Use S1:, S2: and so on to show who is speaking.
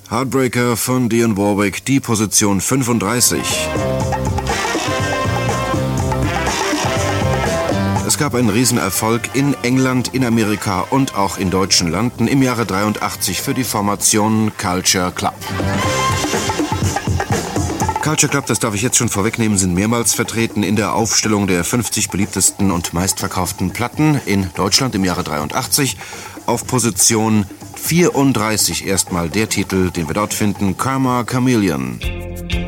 S1: Heartbreaker von Dionne Warwick, die Position 35. Es gab einen Riesenerfolg in England, in Amerika und auch in deutschen Landen im Jahre 83 für die Formation Culture Club. Culture Club, das darf ich jetzt schon vorwegnehmen, sind mehrmals vertreten in der Aufstellung der 50 beliebtesten und meistverkauften Platten in Deutschland im Jahre 83. Auf Position 34 erstmal der Titel, den wir dort finden, Karma Chameleon.